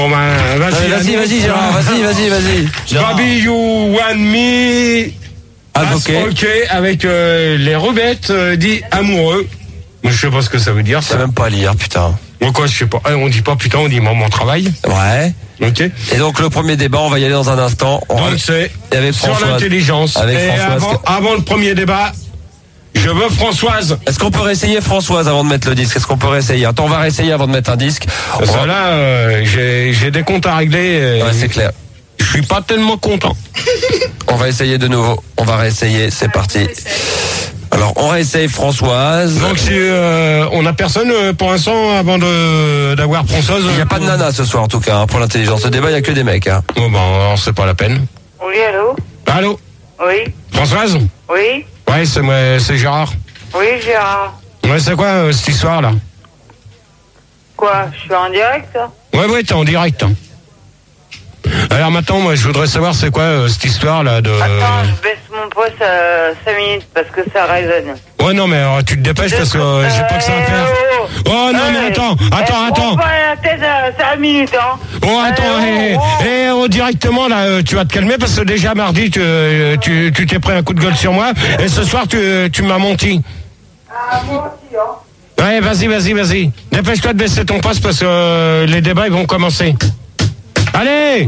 Bon ben, vas-y, Gérard, vas-y. Baby, you want me. Ok, avec les Rubettes dit amoureux. Je sais pas ce que ça veut dire. Je sais même pas lire, putain. Pourquoi je sais pas. On dit pas putain, on dit maman travail. Ouais. Ok. Et donc le premier débat, on va y aller dans un instant. Donc c'est avec sur l'intelligence. Avec et Françoise. avant le premier débat, je veux Françoise. Est-ce qu'on peut réessayer Françoise avant de mettre le disque? Est-ce qu'on peut réessayer? Attends, on va réessayer avant de mettre un disque. Ça là, j'ai des comptes à régler. Ouais, c'est clair. Je suis pas tellement content. On va essayer de nouveau. On va réessayer. C'est parti. Alors, on réessaye Françoise. Donc, si on a personne pour l'instant avant d'avoir Françoise. Il n'y a pas de nana ce soir en tout cas hein, pour l'intelligence. Le débat, il n'y a que des mecs. Hein. Bon, ben, alors, c'est pas la peine. Oui, allô? Allô? Oui. Françoise? Oui. Ouais, c'est Gérard. Oui, Gérard. Ouais, c'est quoi cette histoire là? Quoi? Je suis en direct? Ouais, t'es en direct. Alors maintenant, moi, je voudrais savoir c'est quoi cette histoire là de. Attends, je baisse mon poste à 5 minutes parce que ça résonne. Ouais, non, mais alors, tu te dépêches parce que j'ai pas que ça à faire. Oh non, mais attends. Prends pas la tête à 5 minutes, hein. Oh, attends, directement là, tu vas te calmer parce que déjà mardi, tu t'es pris un coup de gueule sur moi et ce soir, tu m'as menti. Ah, moi aussi, hein. Ouais, vas-y. Dépêche-toi de baisser ton poste parce que les débats ils vont commencer. Allez!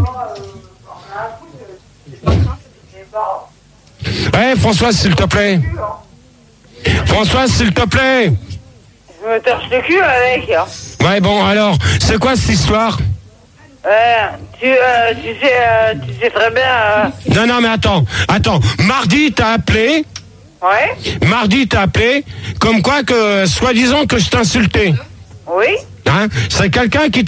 Ouais, Françoise, s'il te plaît. Françoise, s'il te plaît. Je me torche le cul avec, hein. Ouais, bon, alors, c'est quoi cette histoire? Tu sais très bien. Non, mais attends. Mardi, t'as appelé. Ouais. Mardi, t'as appelé. Comme quoi que, soi-disant que je t'insultais. Oui. Hein? C'est quelqu'un qui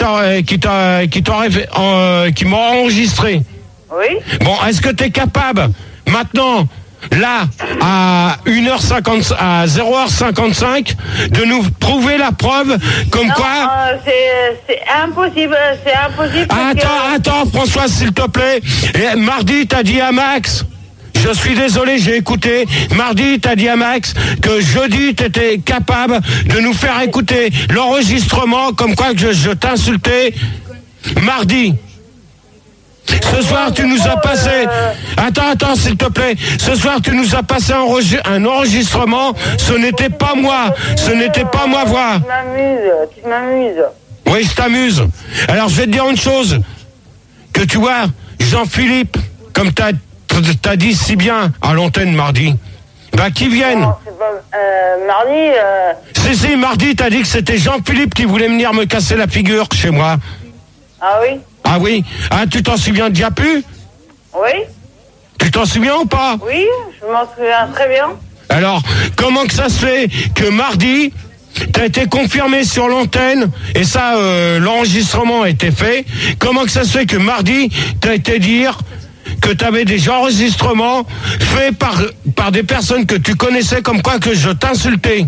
m'a enregistré. Oui. Bon, est-ce que t'es capable, maintenant, là, à 1h50, à 0h55, de nous prouver la preuve comme non, quoi... c'est impossible, Attends, François, s'il te plaît. Et mardi, t'as dit à Max... Je suis désolé, j'ai écouté. Mardi, t'as dit à Max que jeudi, t'étais capable de nous faire écouter l'enregistrement comme quoi que je t'insultais. Mardi. Ce soir, tu nous as passé... Attends, s'il te plaît. Ce soir, tu nous as passé un enregistrement. Ce n'était pas moi. Ce n'était pas ma voix. Tu m'amuses. Oui, je t'amuse. Alors, je vais te dire une chose. Que tu vois, Jean-Philippe, comme t'as dit si bien à l'antenne mardi, bah qui vienne. Non, c'est pas, mardi. Si, mardi, t'as dit que c'était Jean-Philippe qui voulait venir me casser la figure chez moi. Ah oui? Ah oui? Ah, tu t'en souviens déjà plus? Oui. Tu t'en souviens ou pas? Oui, je m'en souviens très bien. Alors, comment que ça se fait que mardi, t'as été confirmé sur l'antenne, et ça, l'enregistrement a été fait. Comment que ça se fait que mardi, t'as été dire que tu avais des enregistrements faits par des personnes que tu connaissais comme quoi que je t'insultais.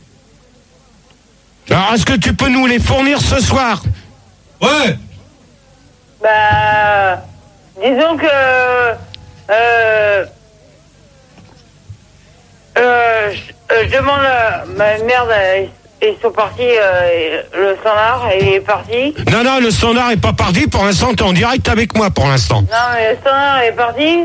Alors, est-ce que tu peux nous les fournir ce soir? Ouais. Bah, disons que je demande ma merde, ils sont partis, le standard est parti. Non, le standard est pas parti, pour l'instant t'es en direct avec moi pour l'instant. Non, mais le standard est parti.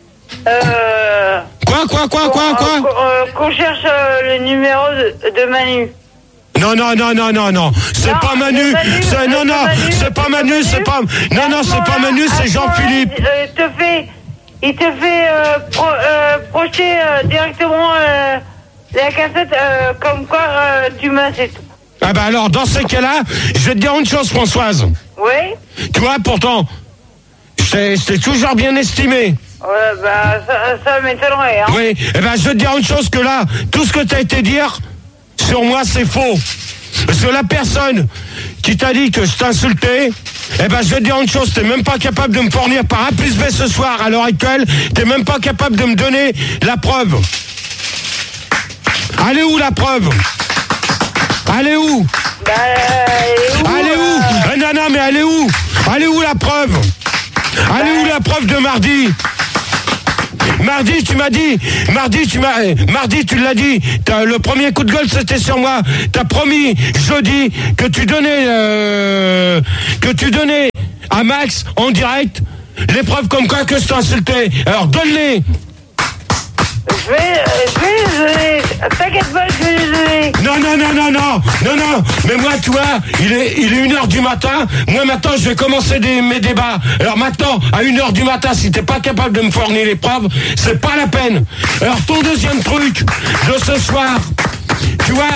Quoi Qu'on cherche le numéro de Manu. Non, c'est pas Manu. C'est pas Manu, c'est pas Manu, c'est Jean-Philippe. Il te fait projeter directement la cassette comme quoi tu m'as, c'est tout. Ah bah alors, dans ces cas-là, je vais te dire une chose, Françoise. Oui. Tu vois, pourtant, je t'ai toujours bien estimé. Ouais, bah ça m'étonnerait, hein. Oui, eh ben je vais te dire une chose, que là, tout ce que t'as été dire sur moi, c'est faux. Parce que la personne qui t'a dit que je t'insultais, eh ben je vais te dire une chose, t'es même pas capable de me fournir par A plus B ce soir, à l'heure actuelle, t'es même pas capable de me donner la preuve. Elle est où la preuve? Elle est où? Bah, elle est où? Non, mais elle est où? Elle est où la preuve? Elle est où la preuve de mardi? Mardi, tu l'as dit, le premier coup de gueule c'était sur moi. T'as promis jeudi que tu donnais à Max, en direct, les preuves comme quoi que je t'ai insulté. Alors, donne-les. Je vais les donner. T'inquiète pas, je vais les donner. Non. Mais moi, tu vois, il est 1h du matin. Moi, maintenant, je vais commencer mes débats. Alors maintenant, à 1h du matin, si t'es pas capable de me fournir les preuves, c'est pas la peine. Alors, ton deuxième truc de ce soir, tu vois,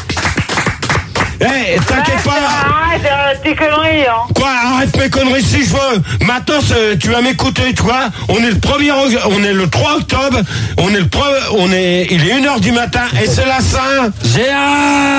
t'inquiète pas. Arrête tes conneries, hein. Quoi, arrête mes conneries si je veux. Maintenant, tu vas m'écouter, tu vois. On est le 3 octobre. Il est 1h du matin et c'est la Saint. Géant.